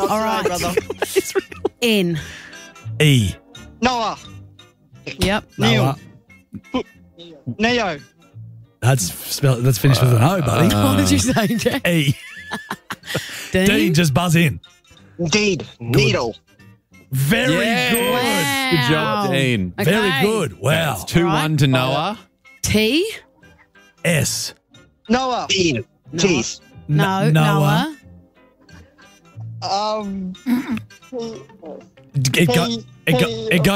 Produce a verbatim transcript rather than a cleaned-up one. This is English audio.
All right. brother. It's real. N. E. Noah. Yep. Noah. Neo. That's spelled. That's finished with an O, buddy. What did you say, Jack? E. Dean. Dean, just buzz in. Indeed. Needle. Very Yeah. good. Wow. Good job, Dean. Okay. Very good. Wow. It's two one to Noah. T. S. Noah. Dean. Teeth. No. N- Noah. Um. It, go, it, go, it, go,